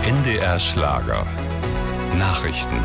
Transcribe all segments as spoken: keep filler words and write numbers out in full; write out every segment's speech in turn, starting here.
N D R Schlager. Nachrichten.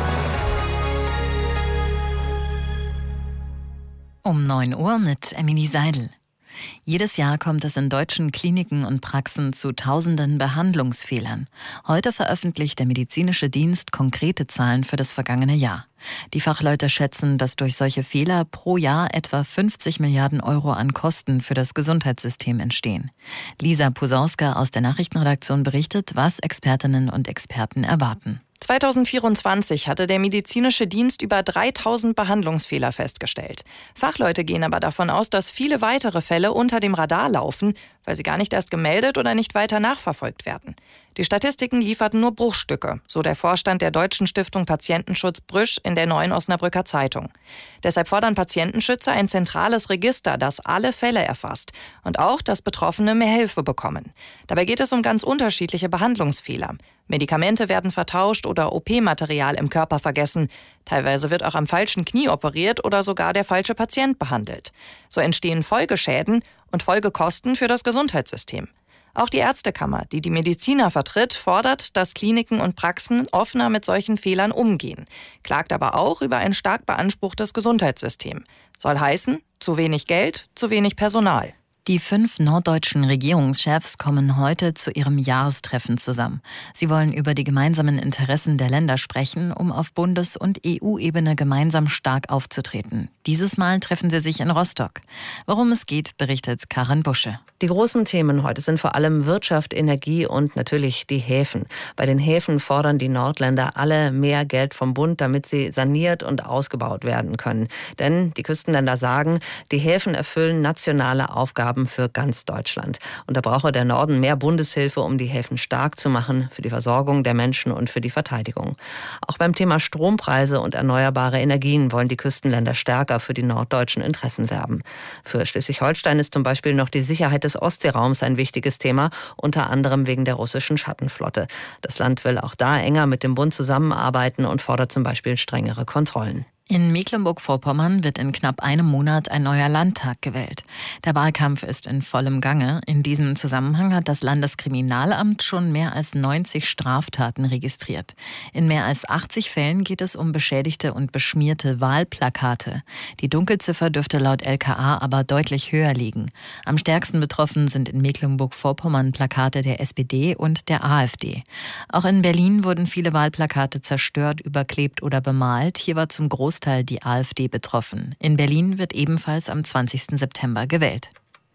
Um neun Uhr mit Emily Seidel. Jedes Jahr kommt es in deutschen Kliniken und Praxen zu tausenden Behandlungsfehlern. Heute veröffentlicht der medizinische Dienst konkrete Zahlen für das vergangene Jahr. Die Fachleute schätzen, dass durch solche Fehler pro Jahr etwa fünfzig Milliarden Euro an Kosten für das Gesundheitssystem entstehen. Lisa Pusorska aus der Nachrichtenredaktion berichtet, was Expertinnen und Experten erwarten. zweitausendvierundzwanzig hatte der medizinische Dienst über dreitausend Behandlungsfehler festgestellt. Fachleute gehen aber davon aus, dass viele weitere Fälle unter dem Radar laufen, weil sie gar nicht erst gemeldet oder nicht weiter nachverfolgt werden. Die Statistiken lieferten nur Bruchstücke, so der Vorstand der Deutschen Stiftung Patientenschutz Brüsch in der Neuen Osnabrücker Zeitung. Deshalb fordern Patientenschützer ein zentrales Register, das alle Fälle erfasst und auch, dass Betroffene mehr Hilfe bekommen. Dabei geht es um ganz unterschiedliche Behandlungsfehler. Medikamente werden vertauscht oder O P-Material im Körper vergessen. Teilweise wird auch am falschen Knie operiert oder sogar der falsche Patient behandelt. So entstehen Folgeschäden und Folgekosten für das Gesundheitssystem. Auch die Ärztekammer, die die Mediziner vertritt, fordert, dass Kliniken und Praxen offener mit solchen Fehlern umgehen, klagt aber auch über ein stark beanspruchtes Gesundheitssystem. Soll heißen, zu wenig Geld, zu wenig Personal. Die fünf norddeutschen Regierungschefs kommen heute zu ihrem Jahrestreffen zusammen. Sie wollen über die gemeinsamen Interessen der Länder sprechen, um auf Bundes- und E U-Ebene gemeinsam stark aufzutreten. Dieses Mal treffen sie sich in Rostock. Worum es geht, berichtet Karin Busche. Die großen Themen heute sind vor allem Wirtschaft, Energie und natürlich die Häfen. Bei den Häfen fordern die Nordländer alle mehr Geld vom Bund, damit sie saniert und ausgebaut werden können. Denn die Küstenländer sagen, die Häfen erfüllen nationale Aufgaben für ganz Deutschland. Und da brauche der Norden mehr Bundeshilfe, um die Häfen stark zu machen für die Versorgung der Menschen und für die Verteidigung. Auch beim Thema Strompreise und erneuerbare Energien wollen die Küstenländer stärker für die norddeutschen Interessen werben. Für Schleswig-Holstein ist zum Beispiel noch die Sicherheit des Ostseeraums ein wichtiges Thema, unter anderem wegen der russischen Schattenflotte. Das Land will auch da enger mit dem Bund zusammenarbeiten und fordert zum Beispiel strengere Kontrollen. In Mecklenburg-Vorpommern wird in knapp einem Monat ein neuer Landtag gewählt. Der Wahlkampf ist in vollem Gange. In diesem Zusammenhang hat das Landeskriminalamt schon mehr als neunzig Straftaten registriert. In mehr als achtzig Fällen geht es um beschädigte und beschmierte Wahlplakate. Die Dunkelziffer dürfte laut L K A aber deutlich höher liegen. Am stärksten betroffen sind in Mecklenburg-Vorpommern Plakate der S P D und der A f D. Auch in Berlin wurden viele Wahlplakate zerstört, überklebt oder bemalt. Hier war zum Großteil die A f D betroffen. In Berlin wird ebenfalls am zwanzigsten September gewählt.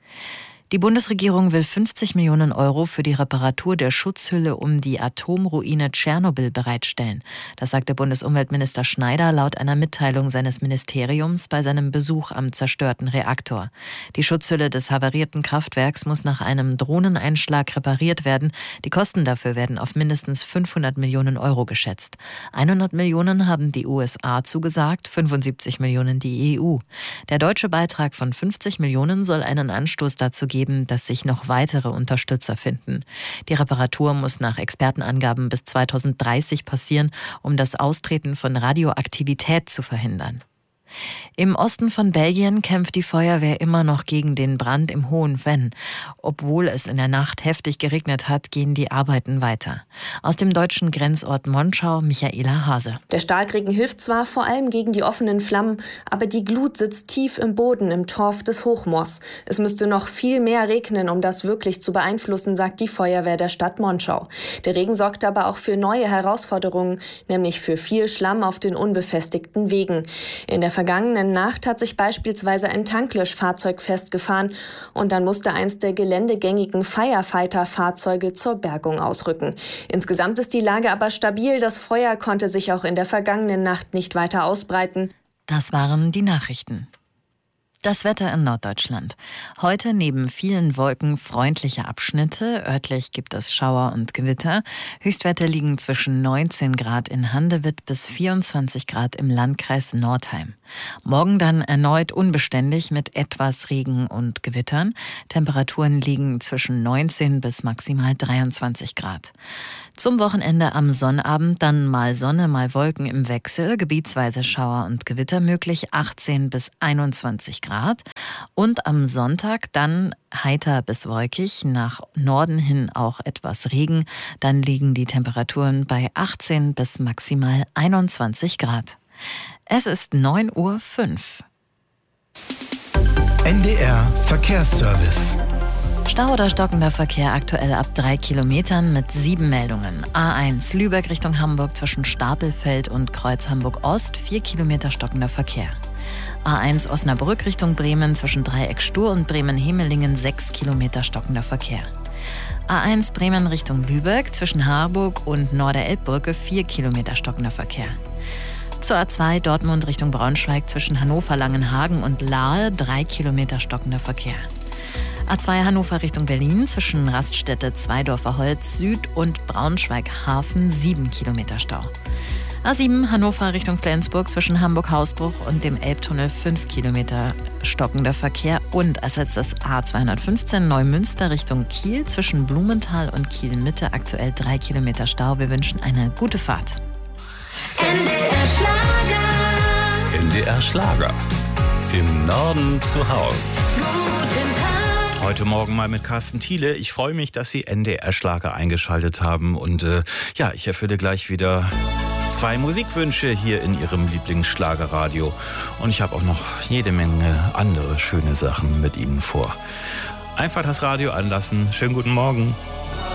Die Bundesregierung will fünfzig Millionen Euro für die Reparatur der Schutzhülle um die Atomruine Tschernobyl bereitstellen. Das sagte Bundesumweltminister Schneider laut einer Mitteilung seines Ministeriums bei seinem Besuch am zerstörten Reaktor. Die Schutzhülle des havarierten Kraftwerks muss nach einem Drohneneinschlag repariert werden. Die Kosten dafür werden auf mindestens fünfhundert Millionen Euro geschätzt. hundert Millionen haben die U S A zugesagt, fünfundsiebzig Millionen die E U. Der deutsche Beitrag von fünfzig Millionen soll einen Anstoß dazu geben, dass sich noch weitere Unterstützer finden. Die Reparatur muss nach Expertenangaben bis zweitausenddreißig passieren, um das Austreten von Radioaktivität zu verhindern. Im Osten von Belgien kämpft die Feuerwehr immer noch gegen den Brand im Hohen Venn. Obwohl es in der Nacht heftig geregnet hat, gehen die Arbeiten weiter. Aus dem deutschen Grenzort Monschau, Michaela Hase. Der Starkregen hilft zwar vor allem gegen die offenen Flammen, aber die Glut sitzt tief im Boden im Torf des Hochmoors. Es müsste noch viel mehr regnen, um das wirklich zu beeinflussen, sagt die Feuerwehr der Stadt Monschau. Der Regen sorgt aber auch für neue Herausforderungen, nämlich für viel Schlamm auf den unbefestigten Wegen. In der vergangenen Nacht hat sich beispielsweise ein Tanklöschfahrzeug festgefahren und dann musste eins der geländegängigen Firefighter-Fahrzeuge zur Bergung ausrücken. Insgesamt ist die Lage aber stabil. Das Feuer konnte sich auch in der vergangenen Nacht nicht weiter ausbreiten. Das waren die Nachrichten. Das Wetter in Norddeutschland. Heute neben vielen Wolken freundliche Abschnitte. Örtlich gibt es Schauer und Gewitter. Höchstwerte liegen zwischen neunzehn Grad in Handewitt bis vierundzwanzig Grad im Landkreis Nordheim. Morgen dann erneut unbeständig mit etwas Regen und Gewittern. Temperaturen liegen zwischen neunzehn bis maximal dreiundzwanzig Grad. Zum Wochenende am Sonnabend dann mal Sonne, mal Wolken im Wechsel. Gebietsweise Schauer und Gewitter möglich, achtzehn bis einundzwanzig Grad. Grad. Und am Sonntag dann heiter bis wolkig, nach Norden hin auch etwas Regen. Dann liegen die Temperaturen bei achtzehn bis maximal einundzwanzig Grad. Es ist neun Uhr fünf. N D R Verkehrsservice. Stau oder stockender Verkehr aktuell ab drei Kilometern mit sieben Meldungen. A eins Lübeck Richtung Hamburg zwischen Stapelfeld und Kreuz Hamburg Ost, vier Kilometer stockender Verkehr. A eins Osnabrück Richtung Bremen zwischen Dreieck Stur und Bremen-Hemelingen, sechs Kilometer stockender Verkehr. A eins Bremen Richtung Lübeck zwischen Harburg und Norderelbbrücke, vier Kilometer stockender Verkehr. Zur A zwei Dortmund Richtung Braunschweig zwischen Hannover-Langenhagen und Lahe, drei Kilometer stockender Verkehr. A zwei Hannover Richtung Berlin zwischen Raststätte Zweidorfer Holz Süd und Braunschweig-Hafen, sieben Kilometer Stau. A sieben Hannover Richtung Flensburg zwischen Hamburg-Hausbruch und dem Elbtunnel, fünf Kilometer stockender Verkehr. Und als letztes A zweihundertfünfzehn Neumünster Richtung Kiel zwischen Blumenthal und Kiel-Mitte, aktuell drei Kilometer Stau. Wir wünschen eine gute Fahrt. N D R Schlager. N D R Schlager. Im Norden zu Haus. Guten Tag. Heute Morgen mal mit Carsten Thiele. Ich freue mich, dass Sie N D R Schlager eingeschaltet haben. Und äh, ja, ich erfülle gleich wieder zwei Musikwünsche hier in Ihrem Lieblingsschlagerradio. Und ich habe auch noch jede Menge andere schöne Sachen mit Ihnen vor. Einfach das Radio anlassen. Schönen guten Morgen.